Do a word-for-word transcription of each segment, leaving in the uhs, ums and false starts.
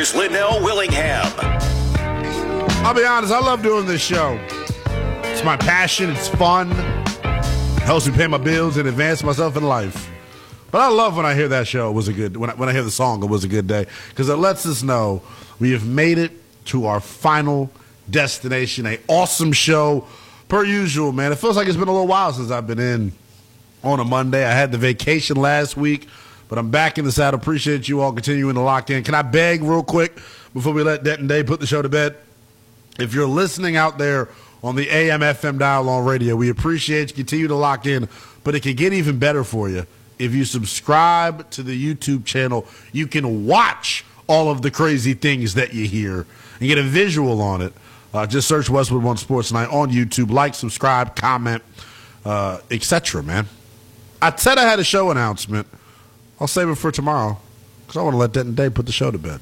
Here's Linnell Willingham. I'll be honest, I love doing this show. It's my passion. It's fun. It helps me pay my bills and advance myself in life. But I love when I hear that show. It was a good when I, when I hear the song. It was a good day because it lets us know we have made it to our final destination. A awesome show, per usual, man. It feels like it's been a little while since I've been in on a Monday. I had the vacation last week, but I'm back in the saddle. Appreciate you all continuing to lock in. Can I beg real quick before we let Denton Day put the show to bed? If you're listening out there on the A M F M dial on radio, we appreciate you. Continue to lock in, but it can get even better for you. If you subscribe to the YouTube channel, you can watch all of the crazy things that you hear and get a visual on it. Uh, just search Westwood One Sports Night on YouTube. Like, subscribe, comment, uh, et cetera, man. I said I had a show announcement. I'll save it for tomorrow because I want to let Denton Day put the show to bed.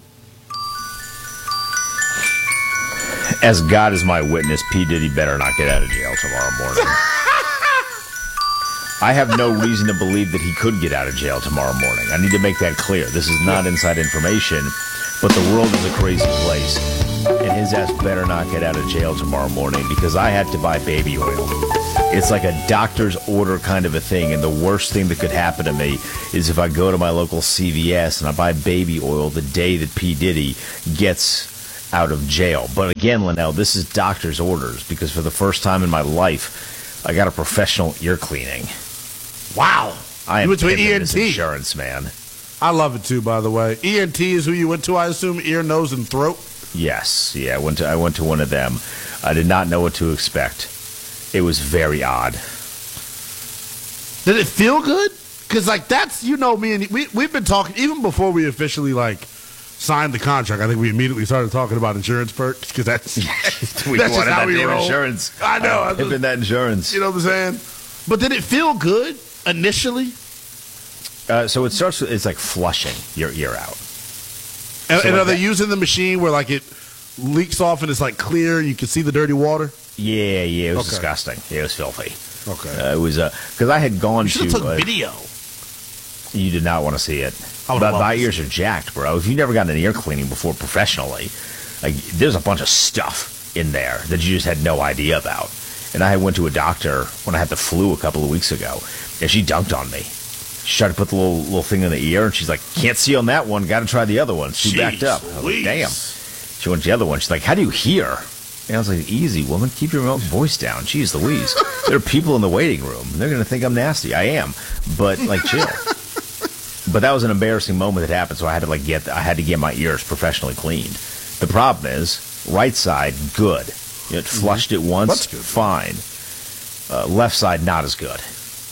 As God is my witness, P. Diddy better not get out of jail tomorrow morning. I have no reason to believe that he could get out of jail tomorrow morning. I need to make that clear. This is not inside information, but the world is a crazy place, and his ass better not get out of jail tomorrow morning because I had to buy baby oil. It's like a doctor's order kind of a thing, and the worst thing that could happen to me is if I go to my local C V S and I buy baby oil the day that P. Diddy gets out of jail. But again, Linnell, this is doctor's orders because for the first time in my life, I got a professional ear cleaning. Wow. I am you went to an E N this T. Insurance, man. I love it too, by the way. E N T is who you went to, I assume, ear, nose, and throat? Yes. Yeah, I went to I went to one of them. I did not know what to expect. It was very odd. Did it feel good? Because, like, that's, you know, me and we, we've been talking, even before we officially, like, signed the contract, I think we immediately started talking about insurance perks because that's, we that's wanted just how that we damn roll. insurance. I know. I I've been that insurance. You know what I'm saying? But did it feel good initially? Uh, so it starts with, it's like flushing your ear out. And, So and like are they that- using the machine where, like, it leaks off and it's, like, clear and you can see the dirty water? Yeah, yeah, it was Okay. disgusting. Yeah, it was filthy. Okay. Uh, it was because I had gone You to. should have took uh, video. You did not want to see it. I would've But loved my to ears see are jacked, bro. If you've never gotten an ear cleaning before professionally, like there's a bunch of stuff in there that you just had no idea about. And I went to a doctor when I had the flu a couple of weeks ago, and she dunked on me. She tried to put the little little thing in the ear, and she's like, "Can't see on that one. Got to try the other one." She Jeez backed up. I was Louise. like, "Damn." She went to the other one. She's like, "How do you hear?" And I was like, "Easy, woman. Keep your voice down." Jeez Louise. There are people in the waiting room. They're going to think I'm nasty. I am. But, like, chill. But that was an embarrassing moment that happened, so I had to, like, get I had to get my ears professionally cleaned. The problem is, right side, good. It flushed it once, That's good. fine. Uh, left side, not as good.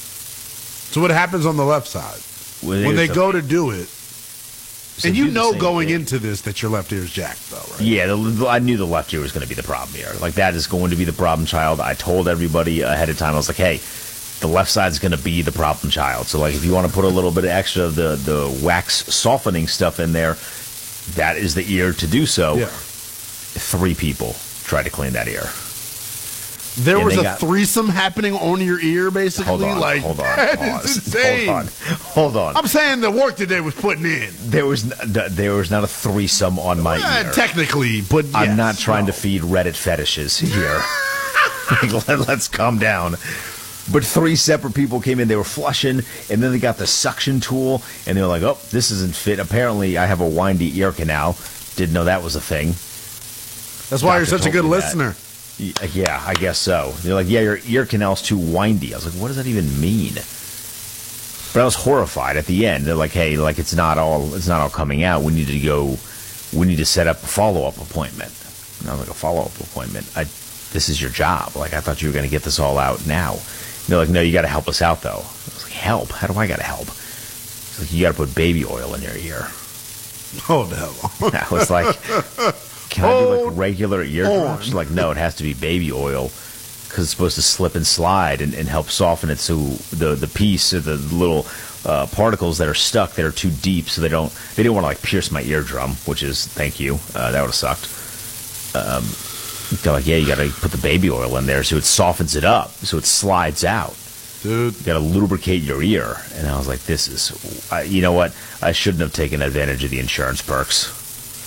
So what happens on the left side? When When they it's a- go to do it, so and do you the know same going thing. into this that your left ear is jacked, though, right? Yeah, the, I knew the left ear was going to be the problem here. Like, that is going to be the problem child. I told everybody ahead of time. I was like, hey, the left side's going to be the problem child. So, like, if you want to put a little bit of extra of the, the wax softening stuff in there, that is the ear to do so. Yeah. Three people tried to clean that ear. There And was they a got- threesome happening on your ear, basically. Hold on, like, hold on, that pause. is insane. Hold on, hold on. I'm saying the work that they was putting in. There was n- there was not a threesome on my Uh, ear. technically, but I'm yes, not trying no. to feed Reddit fetishes here. Like, let, let's calm down. But three separate people came in. They were flushing, and then they got the suction tool, and they were like, oh, this isn't fit. Apparently, I have a windy ear canal. Didn't know that was a thing. That's why you're Doctor such a told good me that. listener. Y- Yeah, I guess so. They're like, yeah, your ear canal's too windy. I was like, what does that even mean? But I was horrified at the end. They're like, hey, like it's not all it's not all coming out. We need to go. We need to set up a follow up appointment. And I was like, a follow up appointment. I, this is your job. Like, I thought you were going to get this all out now. And they're like, no, you got to help us out though. I was like, help? How do I got to help? It's like, you got to put baby oil in your ear. Oh, the hell. I was like, can I do Hold like regular ear on. drops? She's like, no, it has to be baby oil because it's supposed to slip and slide and, and help soften it so the the piece of the little uh, particles that are stuck that are too deep so they don't they didn't want to like pierce my eardrum, which is thank you. Uh, that would have sucked. Um, they're like, yeah, you got to put the baby oil in there so it softens it up so it slides out. Dude. You got to lubricate your ear. And I was like, this is, I, you know what? I shouldn't have taken advantage of the insurance perks.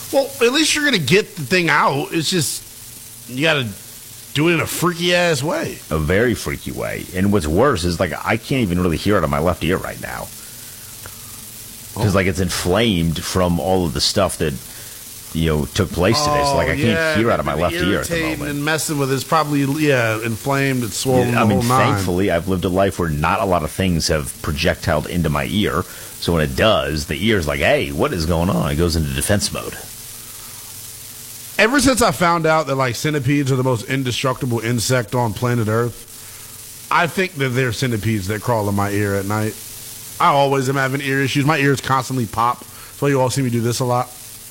Well, at least you're going to get the thing out. It's just, you got to do it in a freaky-ass way. A very freaky way. And what's worse is, like, I can't even really hear it on my left ear right now. Because, oh. like, it's inflamed from all of the stuff that, you know, took place today. So, like, I can't yeah, hear out of my left ear at the moment. And messing with it. It's probably, yeah, inflamed. It's swollen. Yeah, I mean, the whole thankfully, I've lived a life where not a lot of things have projectiled into my ear. So when it does, the ear's like, hey, what is going on? It goes into defense mode. Ever since I found out that, like, centipedes are the most indestructible insect on planet Earth, I think that they're centipedes that crawl in my ear at night. I always am having ear issues. My ears constantly pop. That's why you all see me do this a lot.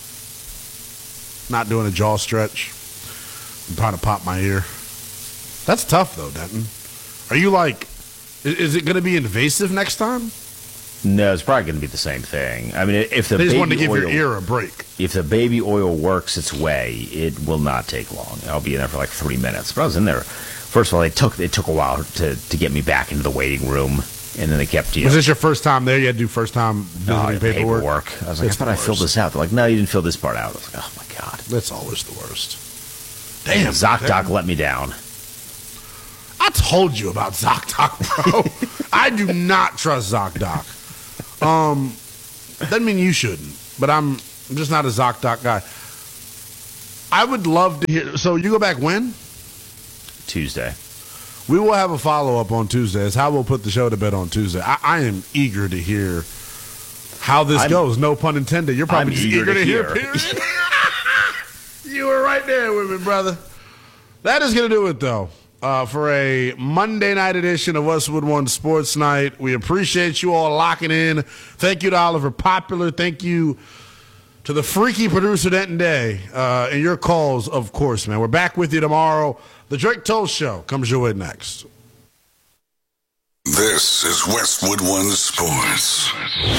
Not doing a jaw stretch. I'm trying to pop my ear. That's tough, though, Denton. Are you like, is it going to be invasive next time? No, it's probably going to be the same thing. I mean, if the they just baby wanted to give oil, your ear a break. If the baby oil works its way, it will not take long. I'll be in there for like three minutes. But I was in there. First of all, it took it took a while to, to get me back into the waiting room, and then they kept you. Was this your first time there? You had to do first time visiting no, paperwork? paperwork. I was like, it's I thought I filled this out. They're like, no, you didn't fill this part out. I was like, oh my god, that's always the worst. Damn, ZocDoc let me down. I told you about ZocDoc, bro. I do not trust ZocDoc. Um, doesn't mean you shouldn't, but I'm, I'm just not a ZocDoc guy. I would love to hear. So you go back when? Tuesday. We will have a follow up on Tuesday. It's how we'll put the show to bed on Tuesday. I, I am eager to hear how this I'm, goes. No pun intended. You're probably I'm just eager, eager to, to hear. hear. Period. You were right there with me, brother. That is going to do it, though. Uh, for a Monday night edition of Westwood One Sports Night. We appreciate you all locking in. Thank you to Oliver Popular. Thank you to the freaky producer Denton Day. Uh, and your calls, of course, man. We're back with you tomorrow. The Drake Toll Show comes your way next. This is Westwood One Sports.